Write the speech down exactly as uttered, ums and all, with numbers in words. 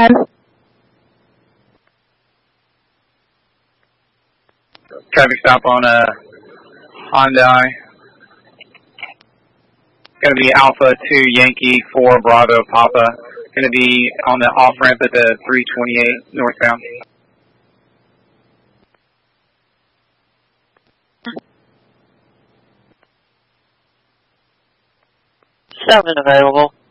Traffic stop on uh, Hyundai. Going to be Alpha two Yankee four Bravo Papa. Going to be on the off ramp at the three twenty-eight northbound. Seven available.